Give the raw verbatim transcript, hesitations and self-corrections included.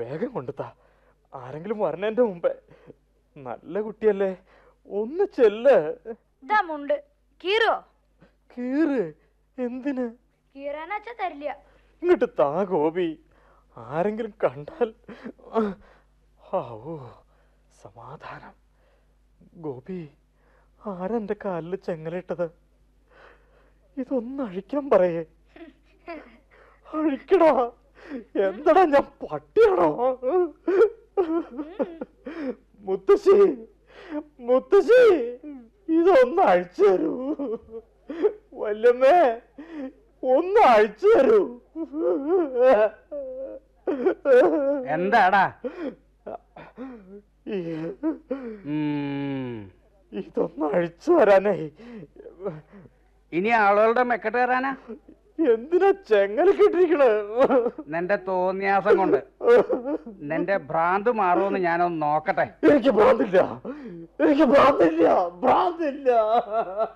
വേഗം കൊണ്ടുത്താ, ആരെങ്കിലും വരണേന്റെ മുമ്പേ. നല്ല കുട്ടിയല്ലേ, ഒന്ന് ചെല്ല്. കീറോ? കീറ് എന്തിന്? കീറാനാച്ചാ തരില്ല. ഇങ്ങോട്ട് താ ഗോപി, ആരെങ്കിലും കണ്ടാൽ. ഓ സമാധാനം. ഗോപി, ആരെന്റെ കാലില് ചെങ്ങലിട്ടത്? ഇതൊന്ന് അഴിക്കാൻ പറയേ. അഴിക്കടാ. എന്താടാ ഞാൻ പട്ടിയാണോ? മുത്തശ്ശി, മുത്തശ്ശി, ഇതൊന്ന് അഴിച്ചു തരൂ. വല്യമ്മേ, ഒന്ന് അഴിച്ചു തരൂ. എന്താടാ? ഇതൊന്ന് അഴിച്ചു തരാനേ. ഇനി ആളുകളുടെ മെക്കെട്ട് കയറാനാ? എന്തിനാ ചെങ്ങല കിട്ടിരിക്കണേ? നിന്റെ തോന്നിയാസം കൊണ്ട് നിന്റെ ഭ്രാന്ത് മാറുമെന്ന് ഞാനൊന്ന് നോക്കട്ടെ. എനിക്ക് ഭ്രാന്തില്ല, എനിക്ക് ഭ്രാന്തില്ല, ഭ്രാന്തില്ല.